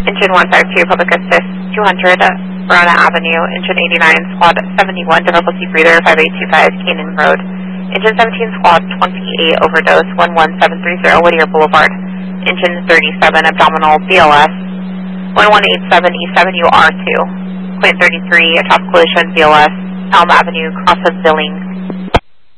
Engine 152, public assist, 200, Verona Avenue. Engine 89, squad 71, difficulty breather, 5825, Canaan Road. Engine 17, squad 28, overdose, 11730, Whittier Boulevard. Engine 37, abdominal, BLS, 1187 E7UR2. Point 33, a top collision, BLS, Elm Avenue, cross of Billing.